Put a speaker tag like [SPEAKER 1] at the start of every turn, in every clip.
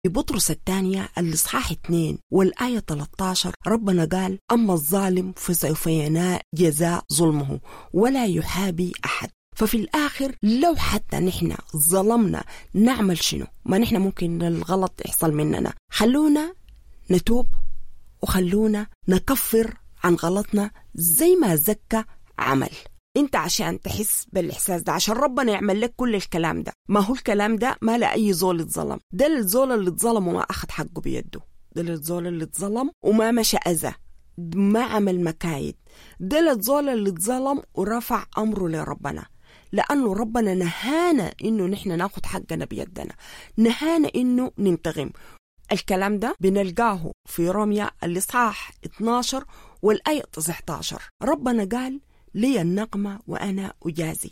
[SPEAKER 1] في بطرس الثانية الإصحاح 2 والآية 13 ربنا قال: أما الظالم فسوف ينال جزاء ظلمه ولا يحابي أحد. ففي الآخر لو حتى نحن ظلمنا نعمل شنو؟ ما نحن ممكن الغلط يحصل مننا، خلونا نتوب وخلونا نكفر عن غلطنا زي ما زكى عمل. انت عشان تحس بالإحساس ده، عشان ربنا يعمل لك كل الكلام ده، ما هو الكلام ده ما لأي زول اتظلم. ده الزول اللي اتظلم وما أخذ حقه بيده، ده الزول اللي اتظلم وما مشى أذى، ما عمل مكايد، ده الزول اللي اتظلم ورفع أمره لربنا، لأنه ربنا نهانا إنه نحن ناخد حقنا بيدنا، نهانا إنه ننتقم. الكلام ده بنلقاه في رمية الإصحاح 12 والآية 19. ربنا قال: لي النقمة وأنا أجازي.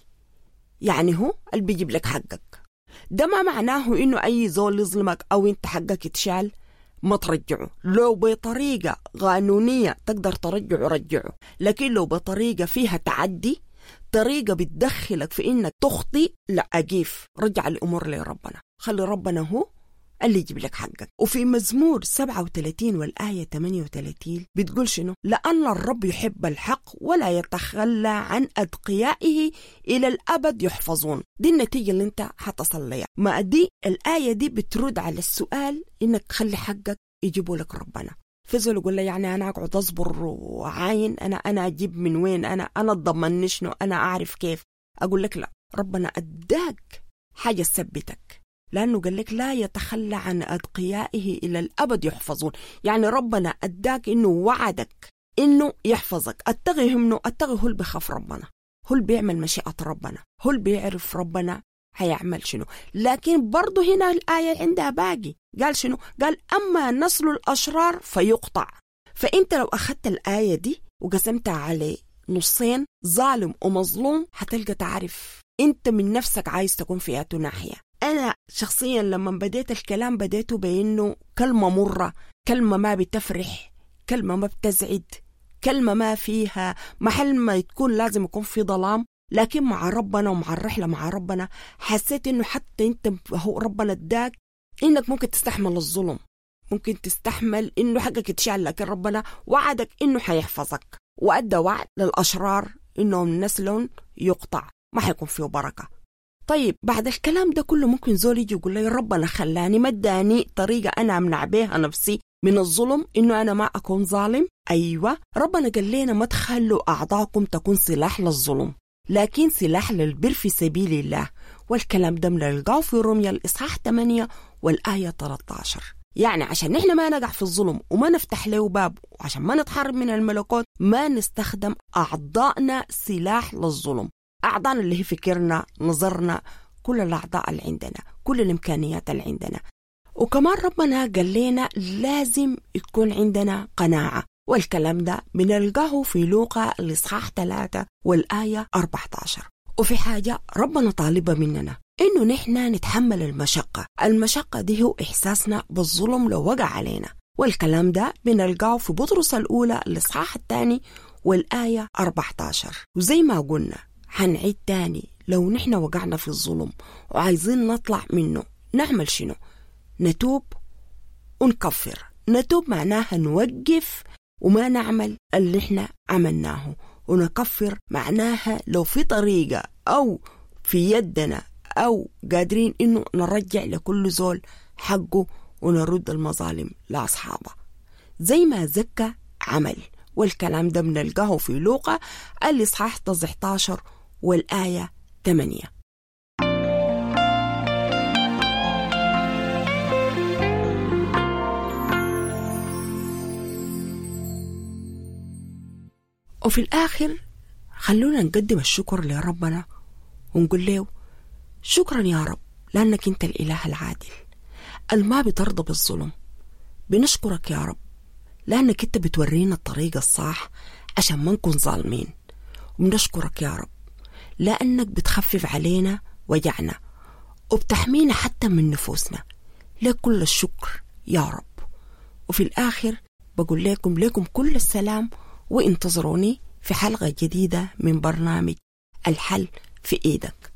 [SPEAKER 1] يعني هو اللي بيجيب لك حقك. ده ما معناه إنه أي زول يظلمك أو إنت حقك يتشال ما ترجعه. لو بطريقة قانونية تقدر ترجعه رجعه، لكن لو بطريقة فيها تعدي، طريقة بتدخلك في إنك تخطي، لا أجيف، رجع الأمور لربنا، خلي ربنا هو اللي يجيب لك حقك. وفي مزمور 37 والآية 38 بتقول شنو؟ لأن الرب يحب الحق ولا يتخلى عن أتقيائه إلى الأبد يحفظون. دي النتيجة اللي انت حتصليها. ما دي الآية دي بترد على السؤال إنك تخلي حقك يجيبوا لك ربنا. فزول يقول لي يعني أنا أقعد أصبر وعاين، أنا أجيب من وين؟ أنا أتضمن شنو؟ أنا أعرف كيف؟ أقول لك لا، ربنا أداك حاجة تثبتك، لأنه قال لك لا يتخلى عن أتقيائه إلى الأبد يحفظون. يعني ربنا أداك إنه وعدك إنه يحفظك. أتقي منه، أتقي هو اللي بيخاف ربنا، هو اللي بيعمل مشيئة ربنا، هو اللي بيعرف ربنا هيعمل شنو. لكن برضو هنا الآية عندها باقي، قال شنو؟ قال: أما نسل الأشرار فيقطع. فأنت لو أخذت الآية دي وقسمتها على نصين، ظالم ومظلوم، هتلقى تعرف أنت من نفسك عايز تكون في أي ناحية. أنا شخصيا لما بديت الكلام بديته بأنه كلمة مرة، كلمة ما بتفرح، كلمة ما بتزعد، كلمة ما فيها محل ما تكون لازم يكون في ظلام. لكن مع ربنا ومع الرحلة مع ربنا حسيت إنه حتى أنت هو ربنا اداك إنك ممكن تستحمل الظلم، ممكن تستحمل إنه حقك يتشال، لكن ربنا وعدك إنه حيحفظك، وأدى وعد للأشرار إنهم نسلهم يقطع، ما حيكون فيه بركة. طيب بعد الكلام ده كله ممكن زول يجي يقول لي ربنا خلاني ما اداني طريقة أنا أمنع بيها نفسي من الظلم، إنه أنا ما أكون ظالم. أيوة، ربنا قال لنا ما تخلوا أعضاءكم تكون سلاح للظلم، لكن سلاح للبر في سبيل الله. والكلام ده بنلقاه في رمية الإصحاح 8 والآية 13. يعني عشان نحن ما نقع في الظلم وما نفتح له باب، وعشان ما نتحرم من الملكوت، ما نستخدم أعضائنا سلاح للظلم. أعضائنا اللي هي فكرنا، نظرنا، كل الأعضاء اللي عندنا، كل الإمكانيات اللي عندنا. وكمان ربنا قال لنا لازم يكون عندنا قناعة، والكلام ده بنلقاه في لوقا الإصحاح 3 والآية 14. وفي حاجة ربنا طالبة مننا إنه نحن نتحمل المشقة. المشقة دي هو إحساسنا بالظلم لو وقع علينا، والكلام ده بنلقاه في بطرس الأولى الإصحاح 2 والآية 14. وزي ما قلنا هنعيد تاني، لو نحن وقعنا في الظلم وعايزين نطلع منه نعمل شنو؟ نتوب ونكفر. نتوب معناها نوقف وما نعمل اللي احنا عملناه، ونكفر معناها لو في طريقة أو في يدنا أو قادرين إنه نرجع لكل زول حقه ونرد المظالم لأصحابه زي ما زكى عمل. والكلام ده بنلقاه في لوقا الإصحاح 19 والآية 8. وفي الآخر خلونا نقدم الشكر لربنا ونقول له شكرا يا رب، لأنك أنت الإله العادل الما بترضى بالظلم. بنشكرك يا رب لأنك أنت بتورينا الطريقة الصح عشان ما نكون ظالمين. وبنشكرك يا رب لأنك بتخفف علينا وجعنا وبتحمينا حتى من نفوسنا. لك كل الشكر يا رب. وفي الآخر بقول لكم كل السلام، وانتظروني في حلقة جديدة من برنامج الحل في إيدك.